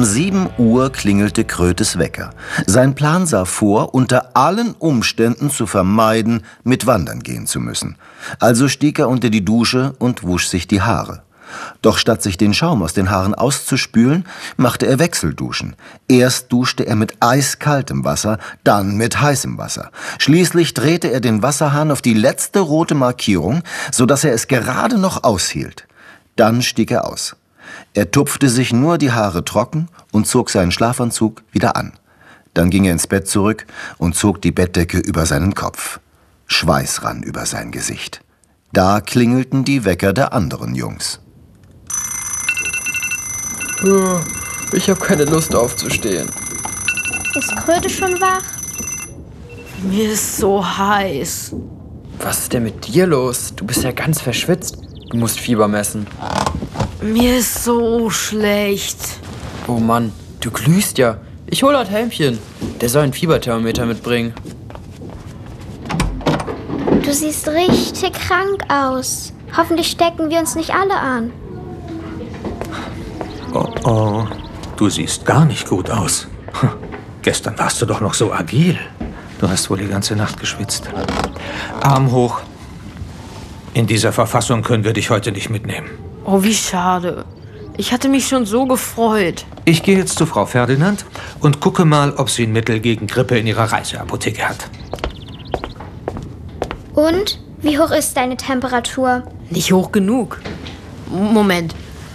7 Uhr klingelte Krötes Wecker. Sein Plan sah vor, unter allen Umständen zu vermeiden, mit wandern gehen zu müssen. Also stieg er unter die Dusche und wusch sich die Haare. Doch statt sich den Schaum aus den Haaren auszuspülen, machte er Wechselduschen. Erst duschte er mit eiskaltem Wasser, dann mit heißem Wasser. Schließlich drehte er den Wasserhahn auf die letzte rote Markierung, sodass er es gerade noch aushielt. Dann stieg er aus. Er tupfte sich nur die Haare trocken und zog seinen Schlafanzug wieder an. Dann ging er ins Bett zurück und zog die Bettdecke über seinen Kopf. Schweiß rann über sein Gesicht. Da klingelten die Wecker der anderen Jungs. Ich habe keine Lust aufzustehen. Ist Kröte schon wach? Mir ist so heiß. Was ist denn mit dir los? Du bist ja ganz verschwitzt. Du musst Fieber messen. Mir ist so schlecht. Oh Mann, du glühst ja. Ich hol halt Helmchen. Der soll ein Fieberthermometer mitbringen. Du siehst richtig krank aus. Hoffentlich stecken wir uns nicht alle an. Oh, du siehst gar nicht gut aus. Gestern warst du doch noch so agil. Du hast wohl die ganze Nacht geschwitzt. Arm hoch. In dieser Verfassung können wir dich heute nicht mitnehmen. Oh, wie schade. Ich hatte mich schon so gefreut. Ich gehe jetzt zu Frau Ferdinand und gucke mal, ob sie ein Mittel gegen Grippe in ihrer Reiseapotheke hat. Und? Wie hoch ist deine Temperatur? Nicht hoch genug. Moment.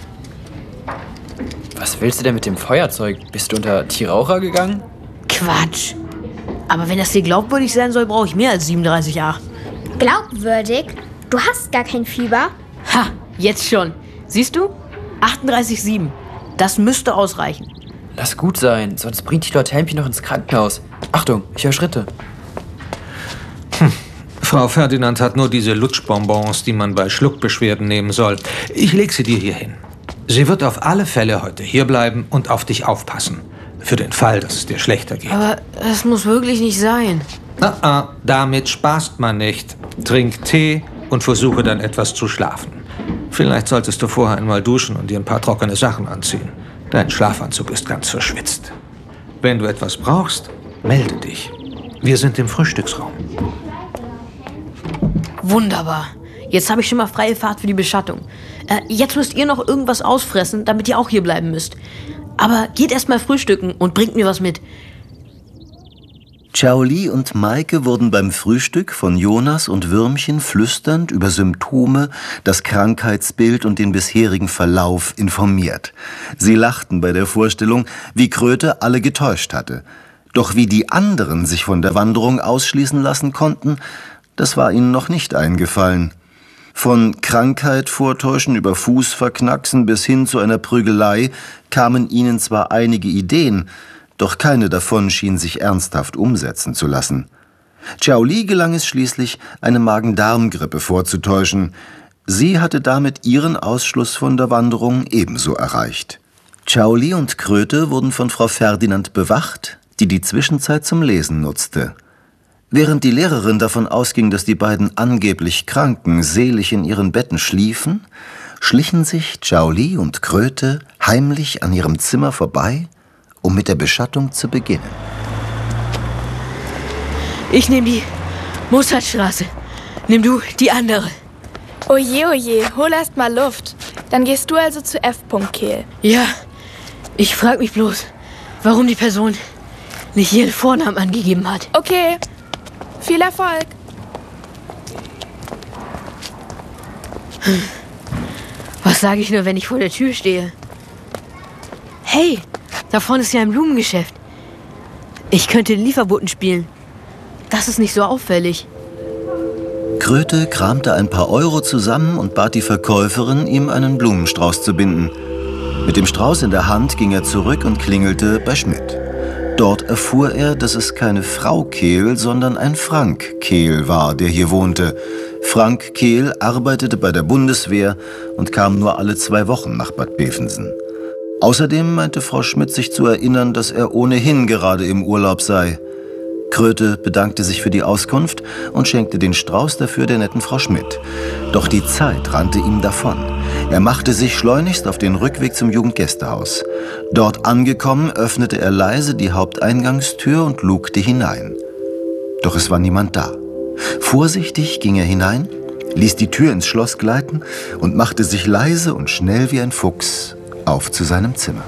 Was willst du denn mit dem Feuerzeug? Bist du unter Tierraucher gegangen? Quatsch. Aber wenn das hier glaubwürdig sein soll, brauche ich mehr als 37,8. Glaubwürdig? Du hast gar kein Fieber? Ha, jetzt schon. Siehst du? 38,7. Das müsste ausreichen. Lass gut sein, sonst bringt dich dort Helmchen noch ins Krankenhaus. Achtung, ich höre Schritte. Frau Ferdinand hat nur diese Lutschbonbons, die man bei Schluckbeschwerden nehmen soll. Ich leg sie dir hier hin. Sie wird auf alle Fälle heute hierbleiben und auf dich aufpassen. Für den Fall, dass es dir schlechter geht. Aber das muss wirklich nicht sein. Damit spaßt man nicht. Trink Tee und versuche dann etwas zu schlafen. Vielleicht solltest du vorher einmal duschen und dir ein paar trockene Sachen anziehen. Dein Schlafanzug ist ganz verschwitzt. Wenn du etwas brauchst, melde dich. Wir sind im Frühstücksraum. Wunderbar. Jetzt habe ich schon mal freie Fahrt für die Beschattung. Jetzt müsst ihr noch irgendwas ausfressen, damit ihr auch hier bleiben müsst. Aber geht erst mal frühstücken und bringt mir was mit. Xiaoli und Maike wurden beim Frühstück von Jonas und Würmchen flüsternd über Symptome, das Krankheitsbild und den bisherigen Verlauf informiert. Sie lachten bei der Vorstellung, wie Kröte alle getäuscht hatte. Doch wie die anderen sich von der Wanderung ausschließen lassen konnten, das war ihnen noch nicht eingefallen. Von Krankheit vortäuschen über Fußverknacksen bis hin zu einer Prügelei kamen ihnen zwar einige Ideen, doch keine davon schien sich ernsthaft umsetzen zu lassen. Xiaoli gelang es schließlich, eine Magen-Darm-Grippe vorzutäuschen. Sie hatte damit ihren Ausschluss von der Wanderung ebenso erreicht. Xiaoli und Kröte wurden von Frau Ferdinand bewacht, die die Zwischenzeit zum Lesen nutzte. Während die Lehrerin davon ausging, dass die beiden angeblich Kranken selig in ihren Betten schliefen, schlichen sich Xiaoli und Kröte heimlich an ihrem Zimmer vorbei, um mit der Beschattung zu beginnen. Ich nehme die Mozartstraße. Nimm du die andere. Oje, hol erst mal Luft. Dann gehst du also zu F. Kehl. Ja, ich frage mich bloß, warum die Person nicht ihren Vornamen angegeben hat. Okay, viel Erfolg. Was sage ich nur, wenn ich vor der Tür stehe? Hey, da vorne ist ja ein Blumengeschäft. Ich könnte den Lieferboten spielen. Das ist nicht so auffällig. Kröte kramte ein paar Euro zusammen und bat die Verkäuferin, ihm einen Blumenstrauß zu binden. Mit dem Strauß in der Hand ging er zurück und klingelte bei Schmidt. Dort erfuhr er, dass es keine Frau Kehl, sondern ein Frank Kehl war, der hier wohnte. Frank Kehl arbeitete bei der Bundeswehr und kam nur alle 2 Wochen nach Bad Bevensen. Außerdem meinte Frau Schmidt sich zu erinnern, dass er ohnehin gerade im Urlaub sei. Kröte bedankte sich für die Auskunft und schenkte den Strauß dafür der netten Frau Schmidt. Doch die Zeit rannte ihm davon. Er machte sich schleunigst auf den Rückweg zum Jugendgästehaus. Dort angekommen, öffnete er leise die Haupteingangstür und lugte hinein. Doch es war niemand da. Vorsichtig ging er hinein, ließ die Tür ins Schloss gleiten und machte sich leise und schnell wie ein Fuchs auf zu seinem Zimmer.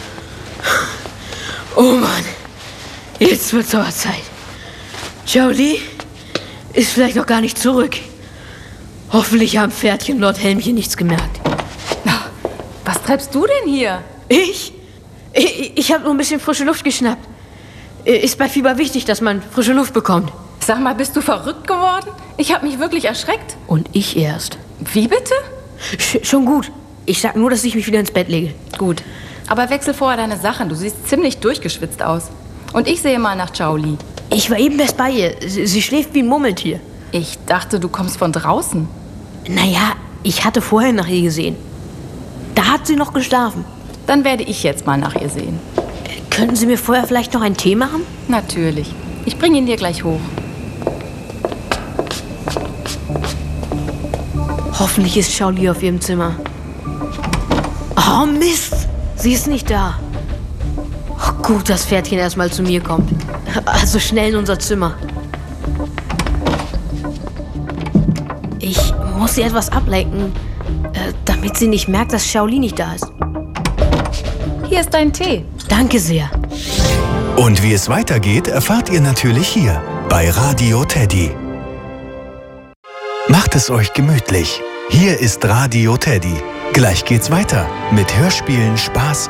Oh Mann, jetzt wird's aber Zeit. Xiaoli ist vielleicht noch gar nicht zurück. Hoffentlich haben Pferdchen und Lord Helmchen nichts gemerkt. Was treibst du denn hier? Ich? Ich habe nur ein bisschen frische Luft geschnappt. Ist bei Fieber wichtig, dass man frische Luft bekommt. Sag mal, bist du verrückt geworden? Ich habe mich wirklich erschreckt. Und ich erst. Wie bitte? Schon gut. Ich sag nur, dass ich mich wieder ins Bett lege. Gut. Aber wechsel vorher deine Sachen. Du siehst ziemlich durchgeschwitzt aus. Und ich sehe mal nach Xiaoli. Ich war eben erst bei ihr. Sie schläft wie ein Murmeltier. Ich dachte, du kommst von draußen. Naja, ich hatte vorher nach ihr gesehen. Da hat sie noch geschlafen. Dann werde ich jetzt mal nach ihr sehen. Könnten Sie mir vorher vielleicht noch einen Tee machen? Natürlich. Ich bringe ihn dir gleich hoch. Hoffentlich ist Xiaoli auf ihrem Zimmer. Oh Mist, sie ist nicht da. Oh, gut, dass Pferdchen erstmal zu mir kommt. Also schnell in unser Zimmer. Ich muss sie etwas ablenken, damit sie nicht merkt, dass Xiaoli nicht da ist. Hier ist dein Tee. Danke sehr. Und wie es weitergeht, erfahrt ihr natürlich hier bei Radio Teddy. Macht es euch gemütlich. Hier ist Radio Teddy. Gleich geht's weiter mit Hörspielen, Spaß